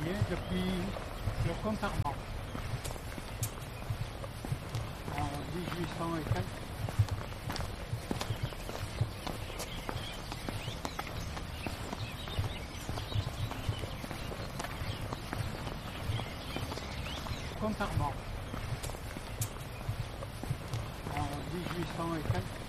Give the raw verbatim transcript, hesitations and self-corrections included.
signé depuis le compte à rebours en dix-huit cents et quelques. Compte à rebours en dix-huit cents et quelques.